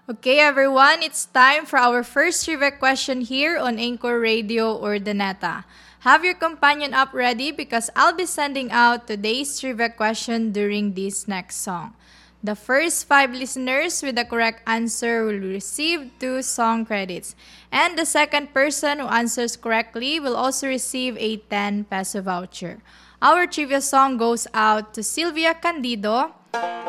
Okay, everyone, it's time for our first trivia question here on Anchor Radio Urdaneta. Have your companion up ready because I'll be sending out today's trivia question during this next song. The first five listeners with the correct answer will receive two song credits. And the second person who answers correctly will also receive a 10 peso voucher. Our trivia song goes out to Sylvia Candido,